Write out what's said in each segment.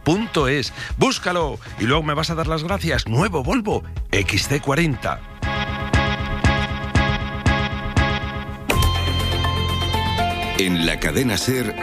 Volvo.es. Búscalo y luego me vas a dar las gracias. Nuevo Volvo XC40. En la cadena SER,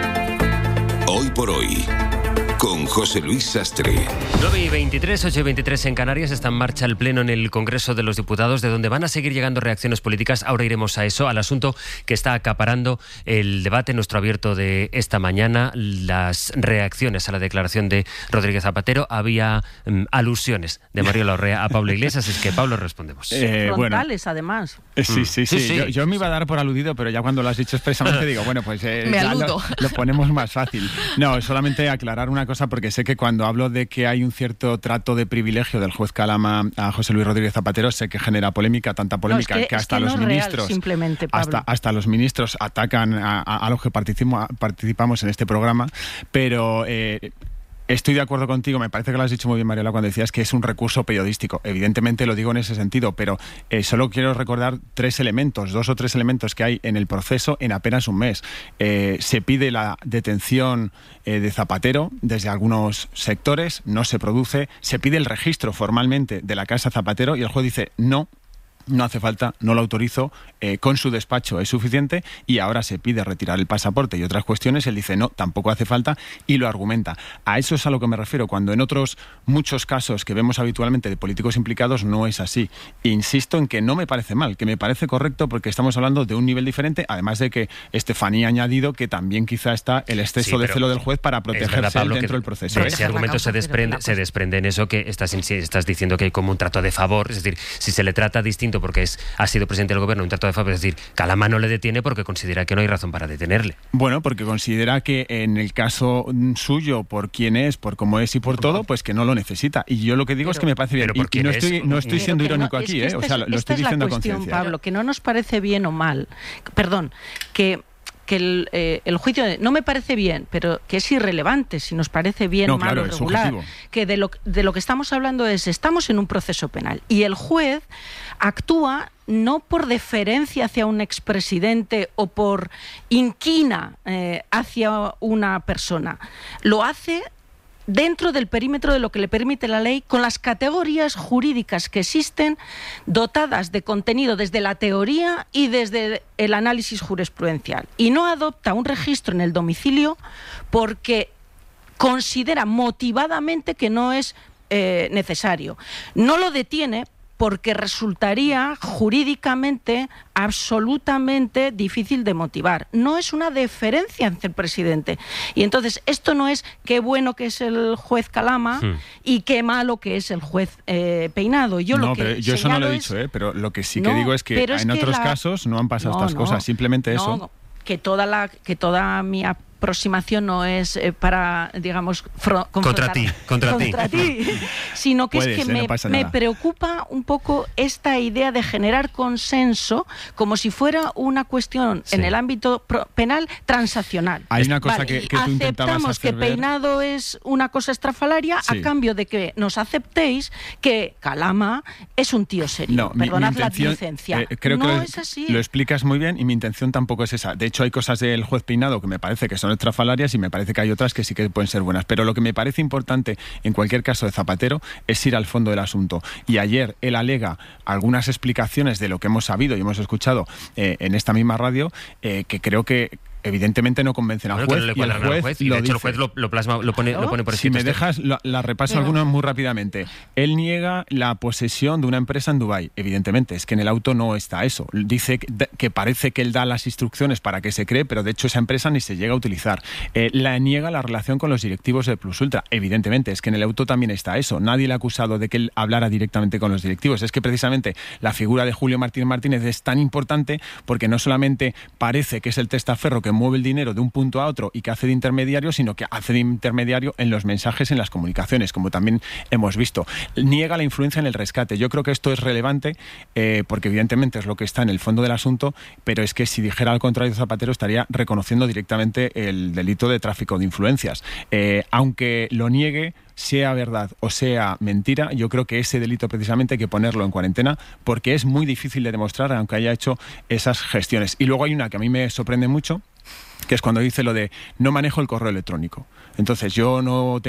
Hoy por Hoy, con José Luis Sastre. 9:23, 8:23 en Canarias. Está en marcha el pleno en el Congreso de los Diputados, de donde van a seguir llegando reacciones políticas. Ahora iremos a eso, al asunto que está acaparando el debate, nuestro abierto de esta mañana, las reacciones a la declaración de Rodríguez Zapatero. Había alusiones de Mariola Orrea a Pablo Iglesias, es que Pablo respondemos. Frontales, además. Sí. Yo me iba a dar por aludido, pero ya cuando lo has dicho expresamente digo, bueno, pues ya lo ponemos más fácil. No, solamente aclarar una cosa, porque sé que cuando hablo de que hay un cierto trato de privilegio del juez Calama a José Luis Rodríguez Zapatero, sé que genera polémica, tanta polémica que hasta los ministros, simplemente, hasta los ministros atacan a los que participamos en este programa, pero estoy de acuerdo contigo, me parece que lo has dicho muy bien, Mariola, cuando decías que es un recurso periodístico. Evidentemente lo digo en ese sentido, pero solo quiero recordar dos o tres elementos que hay en el proceso en apenas un mes. Se pide la detención de Zapatero desde algunos sectores, no se produce. Se pide el registro formalmente de la casa Zapatero y el juez dice no hace falta, no lo autorizo, con su despacho es suficiente, y ahora se pide retirar el pasaporte y otras cuestiones. Él dice no, tampoco hace falta, y lo argumenta. A eso es a lo que me refiero, cuando en otros muchos casos que vemos habitualmente de políticos implicados no es así. Insisto en que no me parece mal, que me parece correcto, porque estamos hablando de un nivel diferente, además de que Estefanía ha añadido que también quizá está el exceso de celo del juez para protegerse dentro del proceso. De ese argumento se desprende en eso que estás diciendo, que hay como un trato de favor, es decir, si se le trata distinto porque ha sido presidente del gobierno, un trato de favor, es decir, Calama no le detiene porque considera que no hay razón para detenerle. Bueno, porque considera que en el caso suyo, por quién es, por cómo es y por todo, pues que no lo necesita. Y yo lo que digo es que me parece bien. Y no estoy siendo irónico aquí, o sea, lo estoy diciendo a conciencia. Pablo, que no nos parece bien o mal, perdón, que el juicio no me parece bien, pero que es irrelevante si nos parece bien, mal o regular. Que de lo que estamos hablando estamos en un proceso penal y el juez actúa no por deferencia hacia un expresidente o por inquina hacia una persona. Lo hace dentro del perímetro de lo que le permite la ley, con las categorías jurídicas que existen, dotadas de contenido desde la teoría y desde el análisis jurisprudencial. Y no adopta un registro en el domicilio porque considera motivadamente que no es necesario. No lo detiene porque resultaría jurídicamente absolutamente difícil de motivar. No es una deferencia ante el presidente. Y entonces esto no es qué bueno que es el juez Calama y qué malo que es el juez Peinado. Yo eso no lo he dicho, pero lo que sí que digo es que en otros casos no han pasado estas cosas, simplemente eso. Que toda mi aproximación no es para, digamos, contra ti, sino que es que me preocupa un poco esta idea de generar consenso como si fuera una cuestión en el ámbito penal transaccional. Hay una cosa que tú intentabas aceptamos que Peinado es una cosa estrafalaria a cambio de que nos aceptéis que Calama es un tío serio. Perdonad la licencia. Creo no que es así. Lo explicas muy bien y mi intención tampoco es esa. De hecho, hay cosas del juez Peinado que me parece que son estrafalarias y me parece que hay otras que sí que pueden ser buenas. Pero lo que me parece importante en cualquier caso de Zapatero es ir al fondo del asunto. Y ayer él alega algunas explicaciones de lo que hemos sabido y hemos escuchado en esta misma radio que creo que evidentemente no convencen al juez, y el juez y de hecho el juez lo pone por escrito. Si me dejas, la repaso algunos muy rápidamente. Él niega la posesión de una empresa en Dubái. Evidentemente, es que en el auto no está eso. Dice que parece que él da las instrucciones para que se cree, pero de hecho esa empresa ni se llega a utilizar. Niega la relación con los directivos de Plus Ultra. Evidentemente, es que en el auto también está eso. Nadie le ha acusado de que él hablara directamente con los directivos. Es que precisamente la figura de Julio Martínez es tan importante porque no solamente parece que es el testaferro que mueve el dinero de un punto a otro y que hace de intermediario, sino que hace de intermediario en los mensajes, en las comunicaciones, como también hemos visto. Niega la influencia en el rescate. Yo creo que esto es relevante porque evidentemente es lo que está en el fondo del asunto, pero es que si dijera al contrario Zapatero estaría reconociendo directamente el delito de tráfico de influencias. Aunque lo niegue, sea verdad o sea mentira, yo creo que ese delito precisamente hay que ponerlo en cuarentena porque es muy difícil de demostrar aunque haya hecho esas gestiones. Y luego hay una que a mí me sorprende mucho, que es cuando dice lo de no manejo el correo electrónico. Entonces yo no tengo